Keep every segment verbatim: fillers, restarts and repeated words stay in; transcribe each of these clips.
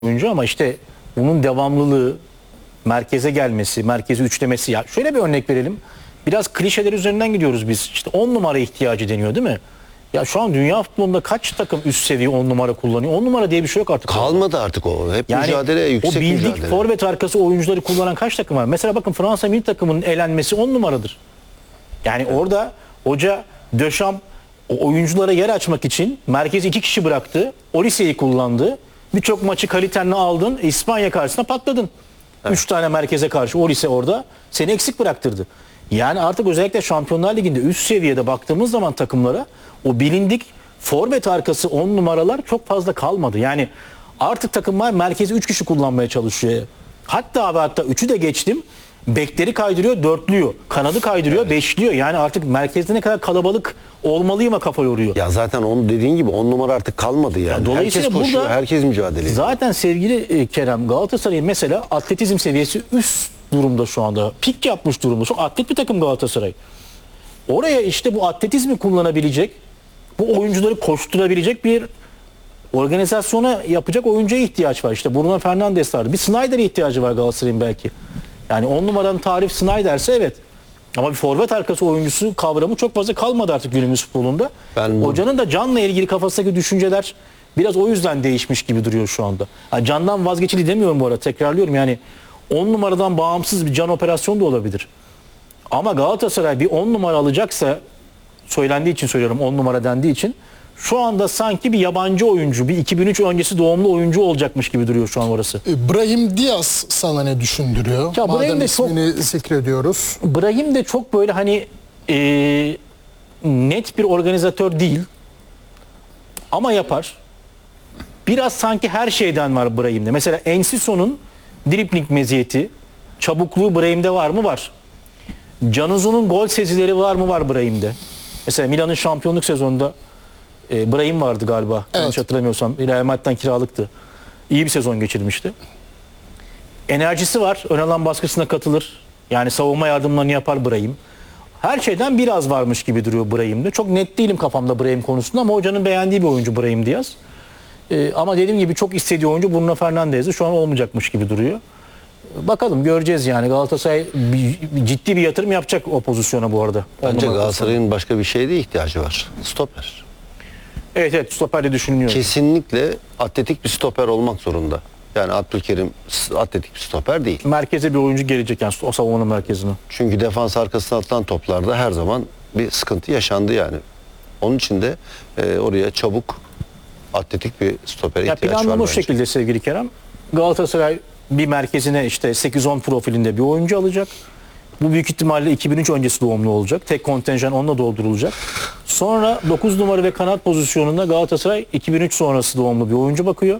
oyuncu ama işte bunun devamlılığı, merkeze gelmesi, merkezi üçlemesi. Ya şöyle bir örnek verelim. Biraz klişeler üzerinden gidiyoruz biz. İşte on numara ihtiyacı deniyor değil mi? Ya şu an dünya futbolunda kaç takım üst seviye on numara kullanıyor? on numara diye bir şey yok artık. Kalmadı artık o. Hep yani mücadele, yüksek o bildik mücadele. forvet arkası oyuncuları kullanan kaç takım var? Mesela bakın Fransa milli takımının elenmesi on numaradır. Yani evet. Orada hoca Deschamps o oyunculara yer açmak için merkezi iki kişi bıraktı. Olise'yi kullandı. Birçok maçı kalitenle aldın. İspanya karşısında patladın. Evet. Üç tane merkeze karşı Olise orada seni eksik bıraktırdı. Yani artık özellikle Şampiyonlar Ligi'nde üst seviyede baktığımız zaman takımlara o bilindik forvet arkası on numaralar çok fazla kalmadı. Yani artık takımlar merkezi üç kişi kullanmaya çalışıyor. Hatta ve hatta üçü de geçtim. Bekleri kaydırıyor, dörtlüyor. Kanadı kaydırıyor, evet. beşliyor. Yani artık merkezde ne kadar kalabalık olmalıyım kafa yoruyor. Ya zaten onu dediğin gibi on numara artık kalmadı yani. Ya dolayısıyla herkes koşuyor, burada herkes mücadele ediyor. Zaten sevgili Kerem, Galatasaray'ın mesela atletizm seviyesi üst durumda şu anda. Pik yapmış durumda. Çok atlet bir takım Galatasaray. Oraya işte bu atletizmi kullanabilecek, bu oyuncuları koşturabilecek bir organizasyona yapacak oyuncuya ihtiyaç var. İşte Bruno Fernandes vardı. Bir Snyder'e ihtiyacı var Galatasaray'ın belki. Yani on numaranın tarif Snyder'se evet. Ama bir forvet arkası oyuncusu kavramı çok fazla kalmadı artık günümüz futbolunda. Ben Hocanın da Can'la ilgili kafasındaki düşünceler biraz o yüzden değişmiş gibi duruyor şu anda. Yani Can'dan vazgeçili demiyorum bu arada, tekrarlıyorum. Yani on numaradan bağımsız bir Can operasyonu da olabilir. Ama Galatasaray bir on numara alacaksa, söylendiği için söylüyorum, on numara dendiği için, şu anda sanki bir yabancı oyuncu, bir iki bin üç öncesi doğumlu oyuncu olacakmış gibi duruyor şu an orası. Brahim Diaz sana ne düşündürüyor? Ya Madem de ismini çok, zikrediyoruz. Brahim de çok böyle hani e, net bir organizatör değil. Ama yapar. Biraz sanki her şeyden var Brahim'de. Mesela Enciso'nun dribling meziyeti, çabukluğu Brahim'de var mı? Var. Canuzo'nun gol sezileri var mı? Var Brahim'de. Mesela Milan'ın şampiyonluk sezonunda E, Brahim vardı galiba. Evet. Yanlış hatırlamıyorsam. Real Madrid'den kiralıktı. İyi bir sezon geçirmişti. Enerjisi var. Ön alan baskısına katılır. Yani savunma yardımlarını yapar Brahim. Her şeyden biraz varmış gibi duruyor Brahim'de. Çok net değilim kafamda Brahim konusunda ama hocanın beğendiği bir oyuncu Brahim Diaz. E, ama dediğim gibi çok istediği oyuncu Bruno Fernandes'de şu an olmayacakmış gibi duruyor. Bakalım, göreceğiz yani. Galatasaray bir, ciddi bir yatırım yapacak o pozisyona bu arada. Bence Galatasaray'ın başka bir şeye de ihtiyacı var. Stoper. Evet evet, stoperle düşünülüyor. Kesinlikle atletik bir stoper olmak zorunda. Yani Abdülkerim atletik bir stoper değil. Merkeze bir oyuncu gelecek yani, o savunma merkezine. Çünkü defans arkasına atılan toplarda her zaman bir sıkıntı yaşandı yani. Onun için de e, oraya çabuk atletik bir stopere ya ihtiyaç var. Planlı bu bence. şekilde sevgili Kerem. Galatasaray bir merkezine işte sekiz on profilinde bir oyuncu alacak. Bu büyük ihtimalle iki bin üç öncesi doğumlu olacak. Tek kontenjan onunla doldurulacak. Sonra dokuz numara ve kanat pozisyonunda Galatasaray iki bin üç sonrası doğumlu bir oyuncu bakıyor.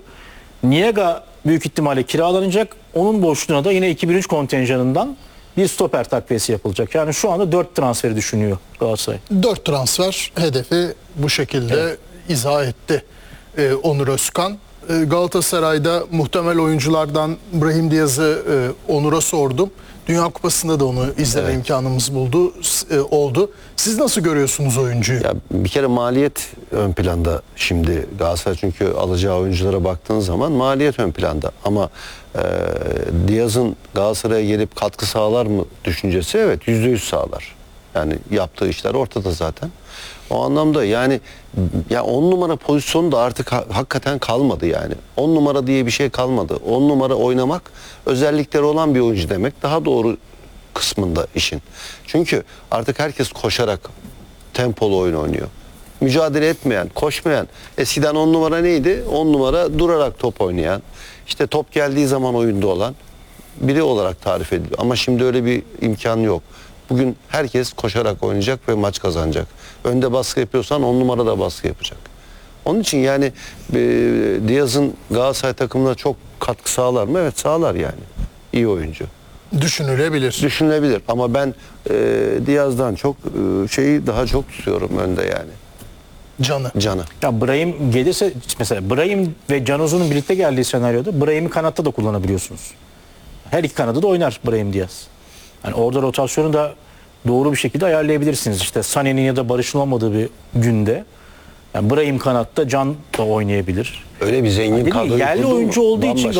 Niega büyük ihtimalle kiralanacak. Onun boşluğuna da yine iki bin üç kontenjanından bir stoper takviyesi yapılacak. Yani şu anda dört transferi düşünüyor Galatasaray. dört transfer hedefi bu şekilde evet. izah etti ee, Onur Özkan. Ee, Galatasaray'da muhtemel oyunculardan Brahim Diaz'ı e, Onur'a sordum. Dünya Kupası'nda da onu izleme evet. imkanımız buldu, e, oldu. Siz nasıl görüyorsunuz oyuncuyu? Ya bir kere maliyet ön planda şimdi Galatasaray, çünkü alacağı oyunculara baktığın zaman maliyet ön planda. Ama e, Diaz'ın Galatasaray'a gelip katkı sağlar mı düşüncesi, evet, yüzde yüz sağlar. Yani yaptığı işler ortada zaten. O anlamda yani ya on numara pozisyonu da artık ha, hakikaten kalmadı yani. on numara diye bir şey kalmadı. on numara oynamak özellikleri olan bir oyuncu demek. Daha doğru kısmında işin. Çünkü artık herkes koşarak tempolu oyun oynuyor. Mücadele etmeyen, koşmayan. Eskiden on numara neydi? on numara durarak top oynayan, işte top geldiği zaman oyunda olan biri olarak tarif ediliyor. Ama şimdi öyle bir imkan yok. Bugün herkes koşarak oynayacak ve maç kazanacak. Önde baskı yapıyorsan on numara da baskı yapacak. Onun için yani e, Diaz'ın Galatasaray takımına çok katkı sağlar mı? Evet, sağlar yani. İyi oyuncu. Düşünülebilir. Düşünülebilir ama ben e, Diaz'dan çok e, şeyi daha çok tutuyorum önde yani. Canı. Canı. Ya Brahim gelirse, mesela Brahim ve Canuzo'nun birlikte geldiği senaryoda Brahim'i kanatta da kullanabiliyorsunuz. Her iki kanadı da oynar Brahim Diaz. Yani orada rotasyonu da doğru bir şekilde ayarlayabilirsiniz. İşte Sané'nin ya da Barış'ın olmadığı bir günde Yani Brahim kanatta, Can da oynayabilir. Öyle bir zengin Dedim ya, kadroyu yerli kurdu mu? oyuncu olduğu için Bambaşka.